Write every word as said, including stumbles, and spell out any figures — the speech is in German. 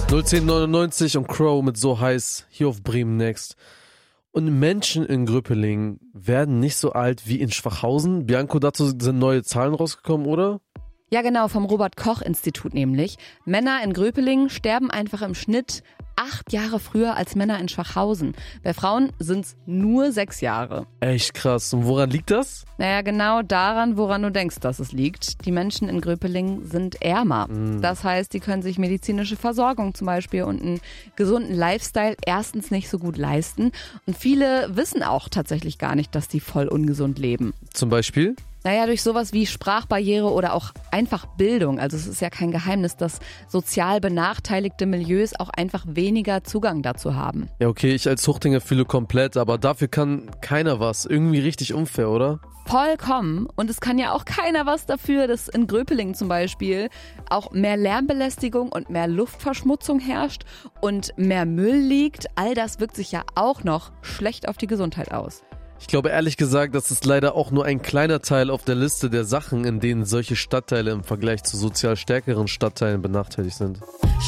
null zehn neunundneunzig und Crow mit So heiß hier auf Bremen Next. Und Menschen in Gröpeling werden nicht so alt wie in Schwachhausen. Bianco, dazu sind neue Zahlen rausgekommen, oder? Ja genau, vom Robert-Koch-Institut nämlich. Männer in Gröpeling sterben einfach im Schnitt acht Jahre früher als Männer in Schwachhausen. Bei Frauen sind es nur sechs Jahre. Echt krass. Und woran liegt das? Naja, genau daran, woran du denkst, dass es liegt. Die Menschen in Gröpeling sind ärmer. Mhm. Das heißt, die können sich medizinische Versorgung zum Beispiel und einen gesunden Lifestyle erstens nicht so gut leisten. Und viele wissen auch tatsächlich gar nicht, dass die voll ungesund leben. Zum Beispiel? Naja, durch sowas wie Sprachbarriere oder auch einfach Bildung. Also es ist ja kein Geheimnis, dass sozial benachteiligte Milieus auch einfach weniger Zugang dazu haben. Ja, okay, ich als Huchtinger fühle komplett, aber dafür kann keiner was. Irgendwie richtig unfair, oder? Vollkommen. Und es kann ja auch keiner was dafür, dass in Gröpeling zum Beispiel auch mehr Lärmbelästigung und mehr Luftverschmutzung herrscht und mehr Müll liegt. All das wirkt sich ja auch noch schlecht auf die Gesundheit aus. Ich glaube ehrlich gesagt, das ist leider auch nur ein kleiner Teil auf der Liste der Sachen, in denen solche Stadtteile im Vergleich zu sozial stärkeren Stadtteilen benachteiligt sind.